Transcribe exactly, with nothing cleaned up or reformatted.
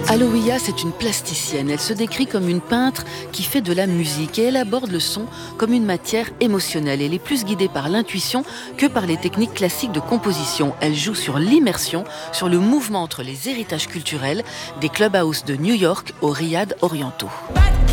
Aloïa, c'est une plasticienne. Elle se décrit comme une peintre qui fait de la musique et elle aborde le son comme une matière émotionnelle. Elle est plus guidée par l'intuition que par les techniques classiques de composition. Elle joue sur l'immersion, sur le mouvement entre les héritages culturels des clubhouses de New York aux riads orientaux.